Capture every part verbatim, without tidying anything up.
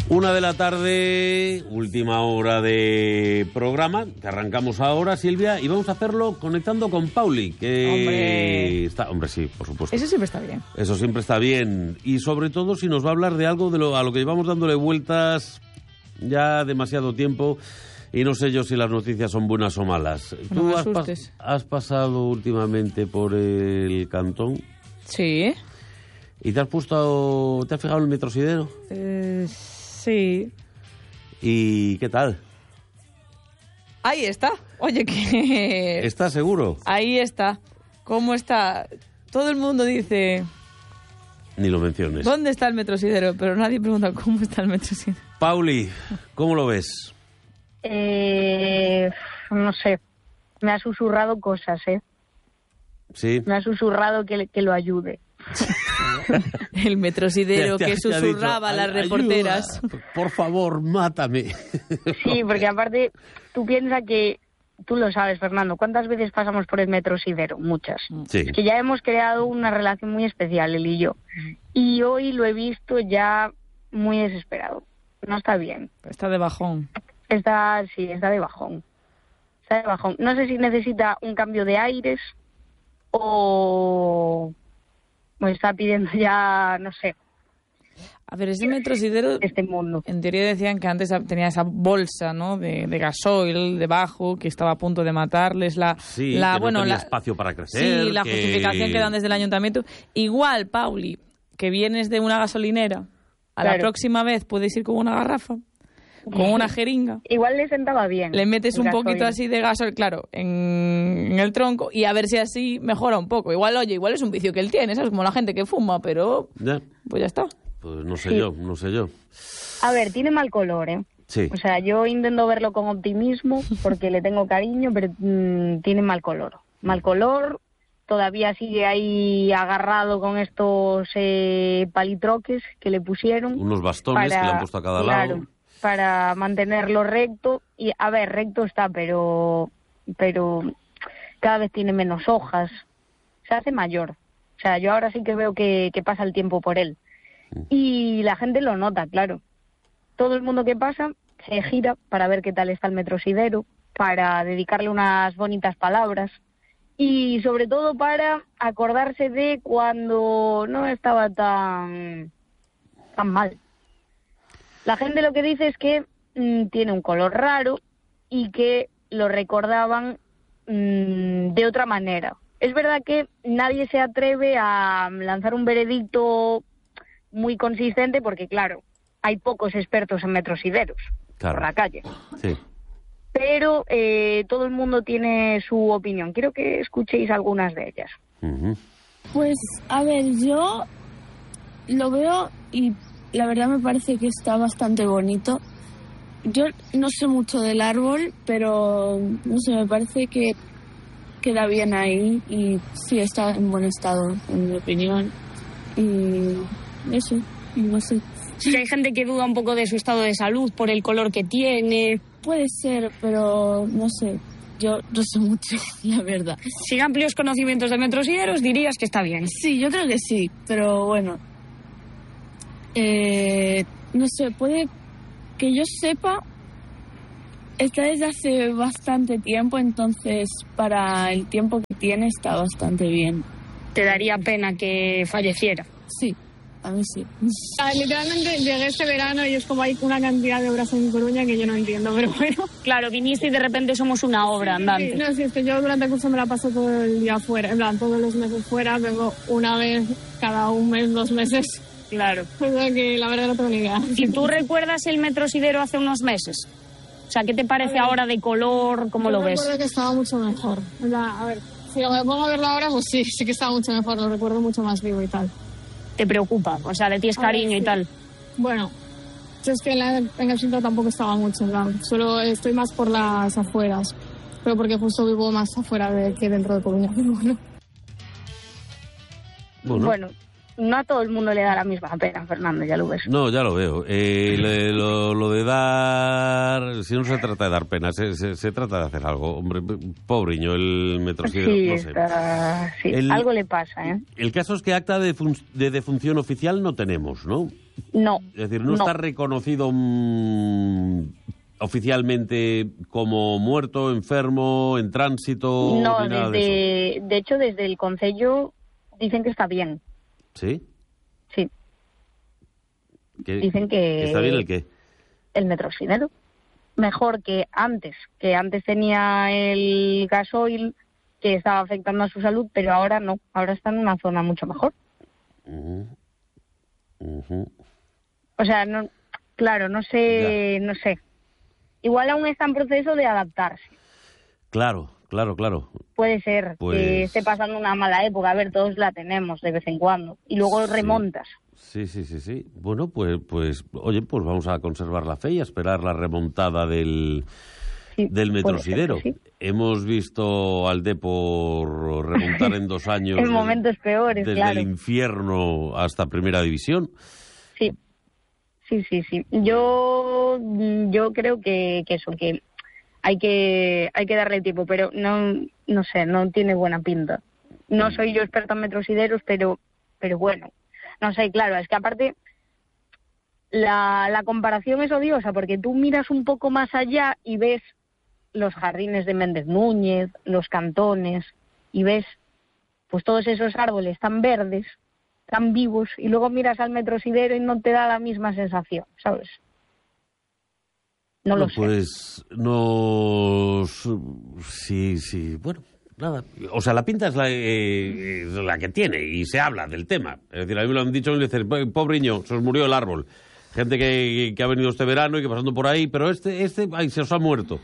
Una de la tarde, última hora de programa, que arrancamos ahora, Silvia, y vamos a hacerlo conectando con Pauli, que hombre. está, hombre, sí, por supuesto. Eso siempre está bien. Eso siempre está bien, y sobre todo si nos va a hablar de algo de lo, a lo que llevamos dándole vueltas ya demasiado tiempo, y no sé yo si las noticias son buenas o malas. No ¿Tú me has, asustes. pas- has pasado últimamente por el Cantón Sí. y te has puesto, te has fijado en el Metrosidero? Eh, sí. ¿Y qué tal? Ahí está. Oye, que... ¿Estás seguro? Ahí está. ¿Cómo está? Todo el mundo dice, Ni lo menciones. ¿dónde está el Metrosidero? Pero nadie pregunta cómo está el Metrosidero. Pauli, ¿cómo lo ves? Eh, no sé, me ha susurrado cosas, ¿eh? Sí. Me ha susurrado que, que lo ayude. El Metrosidero Te- te- que te ha susurraba a dicho, las "Ay, reporteras. ayuda, por favor, mátame". Sí, porque aparte tú piensas que, tú lo sabes, Fernando, ¿cuántas veces pasamos por el Metrosidero? Muchas. Sí. Es que ya hemos creado una relación muy especial, él y yo. Y hoy lo he visto ya muy desesperado. No está bien. Está de bajón. Está, sí, está de bajón. Está de bajón. No sé si necesita un cambio de aires o... o está pidiendo ya, no sé, A ver, ese Metrosidero, este mundo. en teoría decían que antes tenía esa bolsa, ¿no?, de, de gasoil debajo, que estaba a punto de matarles. La, Sí, la que no bueno, tenía la, espacio para crecer. Sí, la que- justificación que dan desde el ayuntamiento. Igual, Pauli, que vienes de una gasolinera, a la Claro. próxima vez puedes ir con una garrafa, con una jeringa. Igual le sentaba bien. Le metes el un gasoil. poquito así de gasoil, claro, en, en el tronco, y a ver si así mejora un poco. Igual, oye, igual es un vicio que él tiene, ¿sabes? Como la gente que fuma, pero Ya, pues ya está. pues no sé Sí. yo, no sé yo. A ver, tiene mal color, ¿eh? Sí. O sea, yo intento verlo con optimismo porque le tengo cariño, pero mm, tiene mal color. Mal color, todavía sigue ahí agarrado con estos eh, palitroques que le pusieron. Unos bastones que le han puesto a cada claro, lado. para mantenerlo recto. Y, a ver, recto está, pero, pero cada vez tiene menos hojas. Se hace mayor. O sea, yo ahora sí que veo que, que pasa el tiempo por él. Y la gente lo nota, claro. Todo el mundo que pasa se gira para ver qué tal está el Metrosidero, para dedicarle unas bonitas palabras y sobre todo para acordarse de cuando no estaba tan, tan mal. La gente lo que dice es que mm, tiene un color raro y que lo recordaban mm, de otra manera. Es verdad que nadie se atreve a lanzar un veredicto muy consistente porque, claro, hay pocos expertos en metrosideros Claro. por la calle. Sí. Pero eh, todo el mundo tiene su opinión. Quiero que escuchéis algunas de ellas. Ujú. Pues, a ver, yo lo veo y la verdad me parece que está bastante bonito. Yo no sé mucho del árbol, pero no sé, me parece que queda bien ahí y sí está en buen estado, en mi opinión. Y eso, no sé. Sí, hay gente que duda un poco de su estado de salud por el color que tiene. Puede ser, pero no sé. Yo no sé mucho, la verdad. Sin amplios conocimientos de metrosideros, dirías que está bien. Sí, yo creo que sí, pero bueno. Eh, no sé, puede que yo sepa, está desde hace bastante tiempo, entonces para el tiempo que tiene está bastante bien. Te daría pena que falleciera. Sí, a mí sí. Ah, literalmente llegué este verano y es como hay una cantidad de obras en Coruña que yo no entiendo, pero bueno. Claro, viniste y de repente somos una obra andante. Sí, no, sí, es que yo durante el curso me la paso todo el día fuera, en plan, todos los meses fuera, vengo una vez cada un mes, dos meses. Claro. O sea que la verdad no tengo ni idea. ¿Y tú recuerdas el metrosidero hace unos meses? O sea, ¿qué te parece ahora de color? ¿Cómo Yo lo ves? recuerdo que estaba mucho mejor. En plan, a ver, si me pongo a verlo ahora, pues sí, sí que estaba mucho mejor, lo recuerdo mucho más vivo y tal. ¿Te preocupa? O sea, le tienes A ver, cariño y sí. tal. Bueno, yo es que en, la, en el centro tampoco estaba mucho, en plan, solo estoy más por las afueras, pero porque justo vivo más afuera de, que dentro de Coruña. Pero bueno. Bueno, Bueno, no a todo el mundo le da la misma pena, Fernando, ya lo ves. No, ya lo veo. Eh, le, lo, lo de dar... Si no se trata de dar pena, se, se, se trata de hacer algo. Hombre, pobriño, el metrosidero, sí, no sé. Está... Sí, el, algo le pasa, ¿eh? El caso es que acta de, fun- de defunción oficial no tenemos, ¿no? No. Es decir, no, no. está reconocido mmm, oficialmente como muerto, enfermo, en tránsito, No, ni nada desde, de eso. de hecho, desde el Concello dicen que está bien. ¿Sí? Sí. ¿Qué, Dicen que... ¿Está bien el qué? El metrosidero. Mejor que antes, que antes tenía el gasoil que estaba afectando a su salud, pero ahora no, ahora está en una zona mucho mejor. Uh-huh. Uh-huh. O sea, no, claro, no sé, ya. no sé. Igual aún está en proceso de adaptarse. Claro, claro, claro. Puede ser pues... que esté pasando una mala época, a ver, todos la tenemos de vez en cuando, y luego sí. remontas. Sí, sí, sí, sí. Bueno, pues, pues, oye, pues vamos a conservar la fe y a esperar la remontada del, sí, del metrosidero. Sí. Hemos visto al Depor remontar en dos años. En momentos peores, desde claro. el infierno hasta Primera División. Sí, sí, sí, sí. Yo, yo creo que, que eso, que hay que hay que darle tiempo, pero no, no sé, no tiene buena pinta. No soy yo experta en metrosideros, pero, pero bueno. No sé, claro, es que aparte la, la comparación es odiosa porque tú miras un poco más allá y ves los jardines de Méndez Núñez, los cantones, y ves pues todos esos árboles tan verdes, tan vivos, y luego miras al metrosidero y no te da la misma sensación, ¿sabes? No bueno, lo sé. Pues no... Sí, sí, bueno... Nada, o sea, la pinta es la, eh, la que tiene y se habla del tema. Es decir, a mí me lo han dicho y le dicen, pobreño, se os murió el árbol. Gente que, que ha venido este verano y que pasando por ahí, pero este, este, ay, se os ha muerto.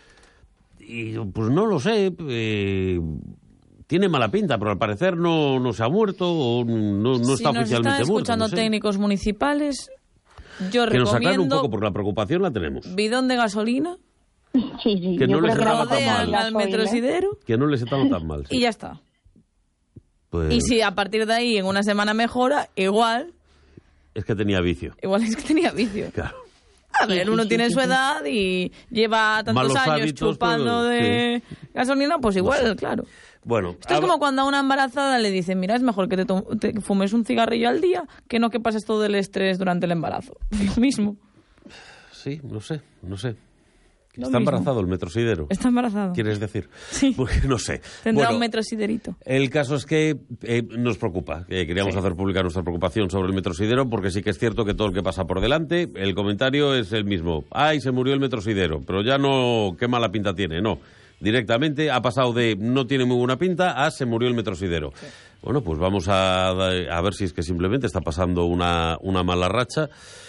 Y pues no lo sé, eh, tiene mala pinta, pero al parecer no, no se ha muerto o no, no si está nos oficialmente están muerto. escuchando no sé. Técnicos municipales, yo que recomiendo... nos sacaran un poco, porque la preocupación la tenemos. Bidón de gasolina... Sí, sí, que no les estaba tan mal. Al metrosidero, que no les estaba tan mal. Sí. Y ya está. Pues... Y si a partir de ahí en una semana mejora, igual... Es que tenía vicio. Igual es que tenía vicio. Claro. A ver, sí, uno sí, tiene sí, su sí. edad y lleva tantos Malos años hábitos, chupando pero... de sí. gasolina, pues igual, no sé. claro. Bueno, Esto es como cuando a una embarazada le dicen, mira, es mejor que te, te fumes un cigarrillo al día que no que pases todo el estrés durante el embarazo. Lo mismo. Sí, no sé, no sé. Lo Está mismo. embarazado el metrosidero. Está embarazado. ¿Quieres decir? Sí. Porque no sé. Tendrá Bueno, un metrosiderito. el caso es que eh, nos preocupa. Eh, queríamos Sí. hacer pública nuestra preocupación sobre el metrosidero porque sí que es cierto que todo el que pasa por delante, el comentario es el mismo. ¡Ay, se murió el metrosidero! Pero ya no, qué mala pinta tiene, no. Directamente ha pasado de no tiene muy buena pinta a se murió el metrosidero. Sí. Bueno, pues vamos a, a ver si es que simplemente está pasando una, una mala racha.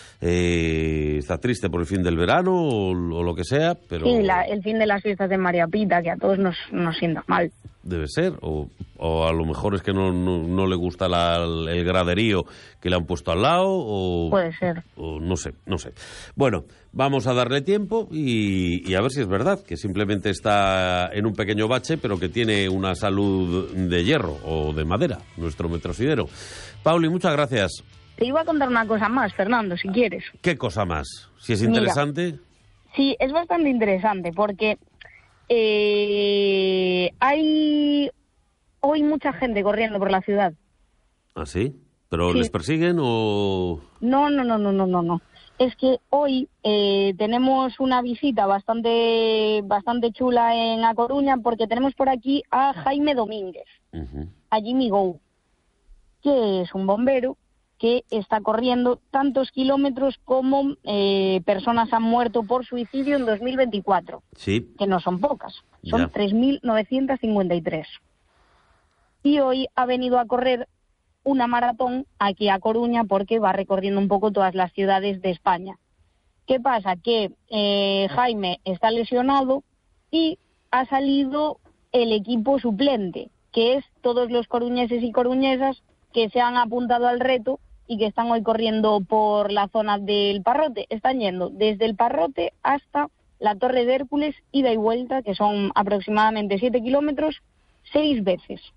Eh, está triste por el fin del verano o, o lo que sea, pero... Sí, la, el fin de las fiestas de María Pita, que a todos nos, nos sienta mal. Debe ser, o, o a lo mejor es que no, no, no le gusta la, el graderío que le han puesto al lado, o... Puede ser. O no sé, no sé. Bueno, vamos a darle tiempo y, y a ver si es verdad, que simplemente está en un pequeño bache, pero que tiene una salud de hierro o de madera, nuestro metrosidero. Pauli, muchas gracias. Te iba a contar una cosa más, Fernando, si quieres. ¿Qué cosa más? Si es interesante... Mira, sí, es bastante interesante porque eh, hay hoy mucha gente corriendo por la ciudad. ¿Ah, sí? ¿Pero Sí. les persiguen o...? No, no, no, no, no, no, no. Es que hoy eh, tenemos una visita bastante, bastante chula en A Coruña porque tenemos por aquí a Jaime Domínguez, Uh-huh. a Jimmy Go, que es un bombero que está corriendo tantos kilómetros como eh, personas han muerto por suicidio en dos mil veinticuatro, Sí. que no son pocas, son Ya. tres mil novecientos cincuenta y tres. Y hoy ha venido a correr una maratón aquí a Coruña porque va recorriendo un poco todas las ciudades de España. ¿Qué pasa? Que eh, Jaime está lesionado y ha salido el equipo suplente, que es todos los coruñeses y coruñesas que se han apuntado al reto y que están hoy corriendo por la zona del Parrote. Están yendo desde el Parrote hasta la Torre de Hércules, ida y vuelta, que son aproximadamente siete kilómetros, seis veces.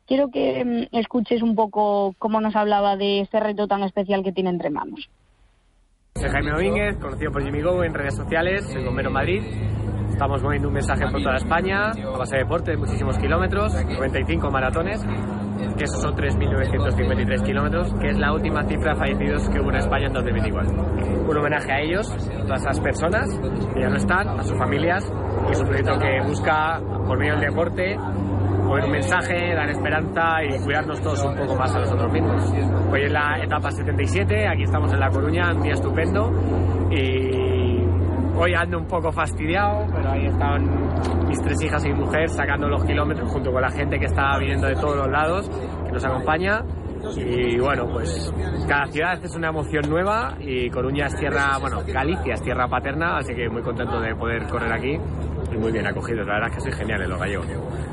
quiero que mm, escuches un poco cómo nos hablaba de este reto tan especial que tiene entre manos. Soy Jaime Domínguez, conocido por Jimmy Go en redes sociales, soy bombero en Madrid. Estamos moviendo un mensaje por toda España, a base de deporte, de muchísimos kilómetros, noventa y cinco maratones, que esos son tres mil novecientos cincuenta y tres kilómetros, que es la última cifra de fallecidos que hubo en España en dos mil veinticuatro. Un homenaje a ellos, a todas esas personas que ya no están, a sus familias, y es un proyecto que busca, por medio del deporte, poner un mensaje, dar esperanza y cuidarnos todos un poco más a nosotros mismos. Hoy es la etapa setenta y siete, aquí estamos en La Coruña, un día estupendo, y hoy ando un poco fastidiado, pero ahí están mis tres hijas y mi mujer sacando los kilómetros junto con la gente que está viniendo de todos los lados, que nos acompaña. Y bueno, pues cada ciudad es una emoción nueva y Coruña es tierra, bueno, Galicia es tierra paterna, así que muy contento de poder correr aquí y muy bien acogidos. La verdad es que soy genial en los gallegos.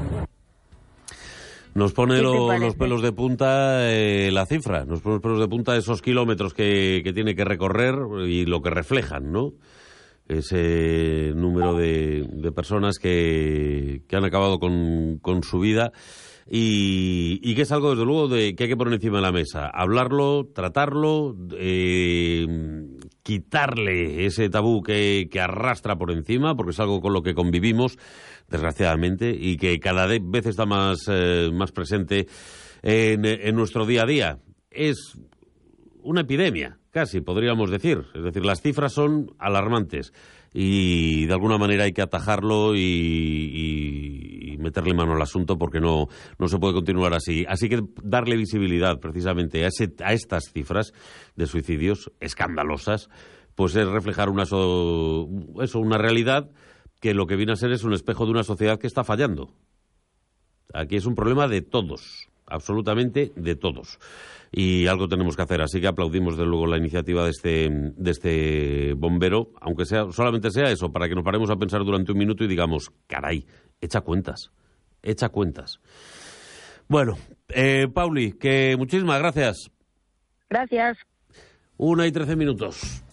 Nos pone lo, los pelos de punta eh, la cifra, nos pone los pelos de punta esos kilómetros que, que tiene que recorrer y lo que reflejan, ¿no? Ese número de, de personas que, que han acabado con, con su vida y, y que es algo, desde luego, de, que hay que poner encima de la mesa. Hablarlo, tratarlo, eh, quitarle ese tabú que, que arrastra por encima, porque es algo con lo que convivimos, desgraciadamente, y que cada vez está más, eh, más presente en, en nuestro día a día. Es una epidemia, casi, podríamos decir. Es decir, las cifras son alarmantes y de alguna manera hay que atajarlo y, y, y meterle mano al asunto porque no, no se puede continuar así. Así que darle visibilidad precisamente a, ese, a estas cifras de suicidios escandalosas, pues es reflejar una, so, eso, una realidad que lo que viene a ser es un espejo de una sociedad que está fallando. Aquí es un problema de todos, absolutamente de todos. Y algo tenemos que hacer, así que aplaudimos desde luego la iniciativa de este, de este bombero, aunque sea solamente sea eso, para que nos paremos a pensar durante un minuto y digamos, caray, echa cuentas, echa cuentas. Bueno, eh, Pauli, que muchísimas gracias. Gracias. Una y trece minutos.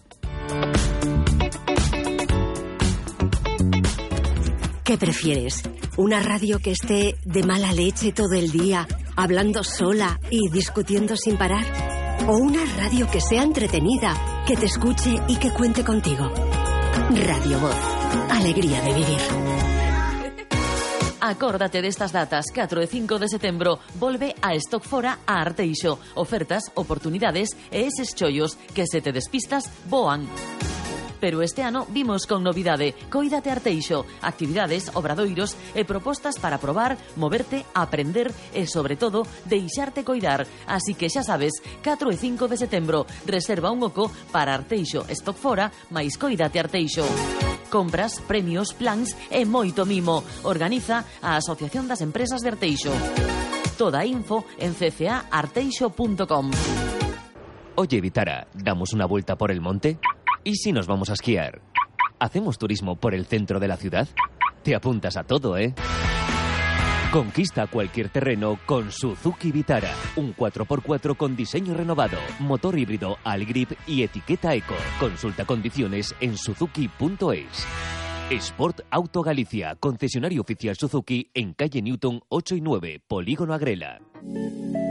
¿Qué prefieres? ¿Una radio que esté de mala leche todo el día, hablando sola y discutiendo sin parar? ¿O una radio que sea entretenida, que te escuche y que cuente contigo? Radio Voz. Alegría de vivir. Acórdate destas datas, catro e cinco de setembro, volve a Stock Fora a Arteixo. Ofertas, oportunidades e eses chollos que se te despistas voan. Pero este ano vimos con novidade Coídate Arteixo, actividades, obradoiros e propostas para probar, moverte, aprender e, sobre todo, deixarte coidar. Así que xa sabes, catro e cinco de setembro, reserva un oco para Arteixo Stock Fora máis Coídate Arteixo. Compras, premios, plans e moito mimo. Organiza a Asociación das Empresas de Arteixo. Toda info en c c a arteixo punto com. Oye, Vitara, ¿damos una vuelta por el monte? ¿Y si nos vamos a esquiar? ¿Hacemos turismo por el centro de la ciudad? Te apuntas a todo, ¿eh? Conquista cualquier terreno con Suzuki Vitara. Un cuatro por cuatro con diseño renovado, motor híbrido Algrip y etiqueta Eco. Consulta condiciones en suzuki punto es. Sport Auto Galicia, concesionario oficial Suzuki en calle Newton ocho y nueve, Polígono Agrela.